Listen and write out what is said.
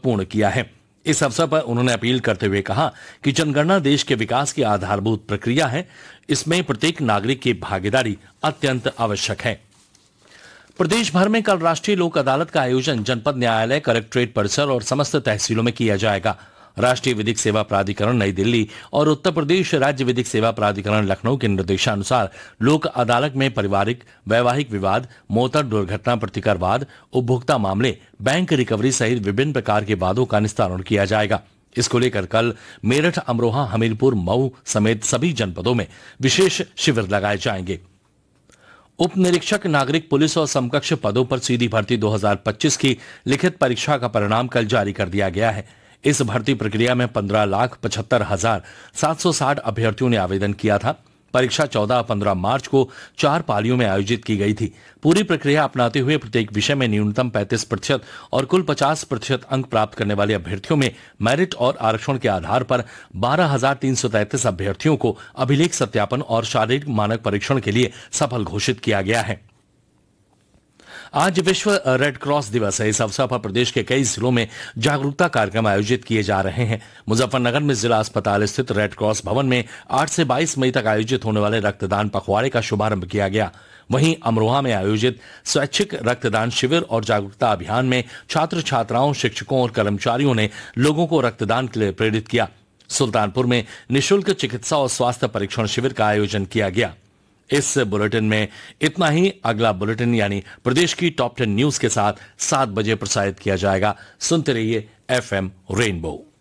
पूर्ण किया है। इस अवसर पर उन्होंने अपील करते हुए कहा कि जनगणना देश के विकास की आधारभूत प्रक्रिया है। इसमें प्रत्येक नागरिक की भागीदारी अत्यंत आवश्यक है। प्रदेश भर में कल राष्ट्रीय लोक अदालत का आयोजन जनपद न्यायालय, कलेक्ट्रेट परिसर और समस्त तहसीलों में किया जाएगा। राष्ट्रीय विधिक सेवा प्राधिकरण नई दिल्ली और उत्तर प्रदेश राज्य विधिक सेवा प्राधिकरण लखनऊ के निर्देशानुसार लोक अदालत में पारिवारिक, वैवाहिक विवाद, मोटर दुर्घटना प्रतिकर वाद, उपभोक्ता मामले, बैंक रिकवरी सहित विभिन्न प्रकार के वादों का निस्तारण किया जाएगा। इसको लेकर कल मेरठ, अमरोहा, हमीरपुर, मऊ समेत सभी जनपदों में विशेष शिविर लगाए जाएंगे। उप निरीक्षक नागरिक पुलिस और समकक्ष पदों पर सीधी भर्ती 2025 की लिखित परीक्षा का परिणाम कल जारी कर दिया गया है। इस भर्ती प्रक्रिया में 15,75,760 अभ्यर्थियों ने आवेदन किया था। परीक्षा 14 और 15 मार्च को 4 पालियों में आयोजित की गई थी। पूरी प्रक्रिया अपनाते हुए प्रत्येक विषय में न्यूनतम 35% और कुल 50% अंक प्राप्त करने वाले अभ्यर्थियों में मेरिट और आरक्षण के आधार पर 12,333 अभ्यर्थियों को अभिलेख सत्यापन और शारीरिक मानक परीक्षण के लिए सफल घोषित किया गया है। आज विश्व रेड क्रॉस दिवस है। इस अवसर पर प्रदेश के कई जिलों में जागरूकता कार्यक्रम आयोजित किए जा रहे हैं। मुजफ्फरनगर में जिला अस्पताल स्थित रेड क्रॉस भवन में 8 से 22 मई तक आयोजित होने वाले रक्तदान पखवाड़े का शुभारंभ किया गया। वहीं अमरोहा में आयोजित स्वैच्छिक रक्तदान शिविर और जागरूकता अभियान में छात्र छात्राओं, शिक्षकों और कर्मचारियों ने लोगों को रक्तदान के लिए प्रेरित किया। सुल्तानपुर में निःशुल्क चिकित्सा और स्वास्थ्य परीक्षण शिविर का आयोजन किया गया। इस बुलेटिन में इतना ही। अगला बुलेटिन यानी प्रदेश की टॉप 10 न्यूज के साथ 7 बजे प्रसारित किया जाएगा। सुनते रहिए FM रेनबो।